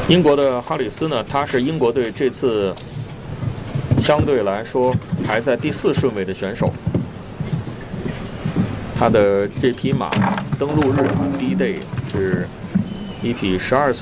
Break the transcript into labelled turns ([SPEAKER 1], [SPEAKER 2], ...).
[SPEAKER 1] 英国的哈里斯呢，他是英国队这次相对来说排在第4顺位的选手。他的这匹马登陆日第一 day 是一匹12岁。